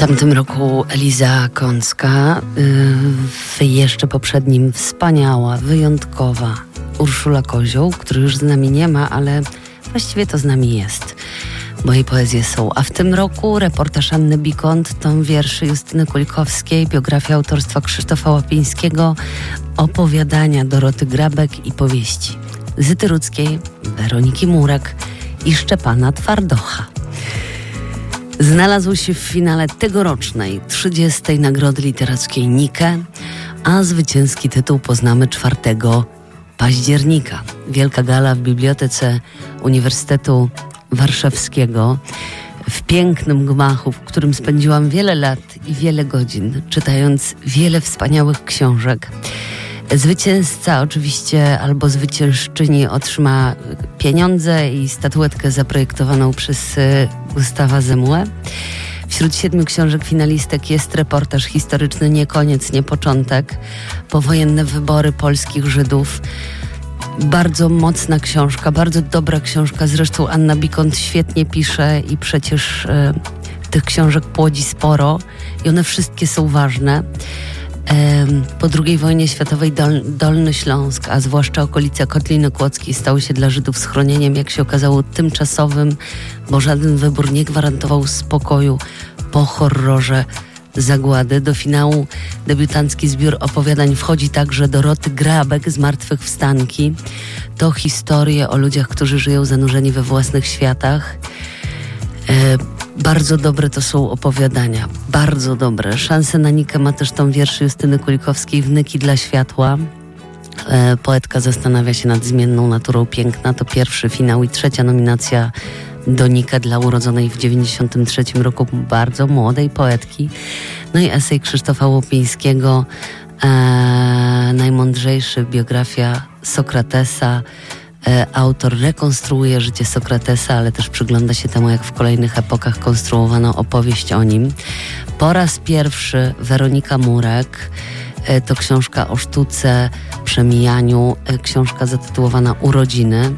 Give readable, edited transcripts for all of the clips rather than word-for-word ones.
tamtym roku Eliza Kącka, w jeszcze poprzednim wspaniała, wyjątkowa Urszula Kozioł, który już z nami nie ma, ale właściwie to z nami jest, bo jej poezje są. A w tym roku reportaż Anny Bikont, tom wierszy Justyny Kulikowskiej, biografia autorstwa Krzysztofa Łapińskiego, opowiadania Doroty Grabek i powieści Zyty Rudzkiej, Weroniki Murek i Szczepana Twardocha. Znalazł się w finale tegorocznej 30. Nagrody Literackiej Nike, a zwycięski tytuł poznamy 4 października. Wielka gala w Bibliotece Uniwersytetu Warszawskiego, w pięknym gmachu, w którym spędziłam wiele lat i wiele godzin, czytając wiele wspaniałych książek. Zwycięzca oczywiście albo zwyciężczyni otrzyma pieniądze i statuetkę zaprojektowaną przez Gustawa Zemłę. Wśród 7 książek finalistek jest reportaż historyczny Nie koniec, nie początek. Powojenne wybory polskich Żydów. Bardzo mocna książka, bardzo dobra książka. Zresztą Anna Bikont świetnie pisze i przecież tych książek płodzi sporo i one wszystkie są ważne. Po II wojnie światowej Dolny Śląsk, a zwłaszcza okolice Kotliny Kłodzkiej, stały się dla Żydów schronieniem, jak się okazało, tymczasowym, bo żaden wybór nie gwarantował spokoju po horrorze zagłady. Do finału debiutancki zbiór opowiadań wchodzi także Doroty Grabek, Zmartwychwstanki. To historie o ludziach, którzy żyją zanurzeni we własnych światach. Bardzo dobre to są opowiadania, bardzo dobre. Szansę na Nikę ma też tom wierszy Justyny Kulikowskiej Wnyki dla światła. Poetka zastanawia się nad zmienną naturą piękna. To pierwszy finał i 3. nominacja do Nike dla urodzonej w 1993 roku bardzo młodej poetki. No i esej Krzysztofa Łapińskiego, najmądrzejszy, biografia Sokratesa. Autor rekonstruuje życie Sokratesa, ale też przygląda się temu, jak w kolejnych epokach konstruowano opowieść o nim. Po raz pierwszy Weronika Murek. To książka o sztuce, przemijaniu, książka zatytułowana Urodziny.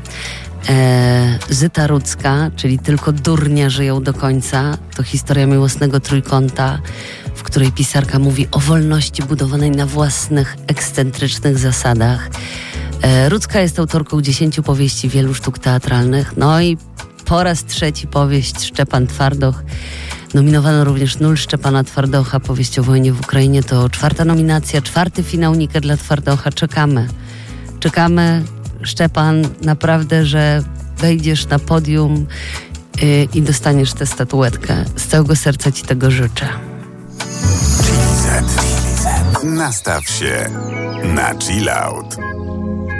Zyta Rudzka, czyli Tylko durnia żyją do końca. To historia miłosnego trójkąta, w której pisarka mówi o wolności budowanej na własnych, ekscentrycznych zasadach. Rudzka jest autorką 10 powieści, wielu sztuk teatralnych. No i po raz 3 powieść Szczepan Twardoch. Nominowano również Nul Szczepana Twardocha, powieść o wojnie w Ukrainie. To 4. nominacja, 4. finał Nike dla Twardocha. Czekamy, Szczepan, naprawdę, że wejdziesz na podium i dostaniesz tę statuetkę. Z całego serca ci tego życzę. Nastaw się na chill out.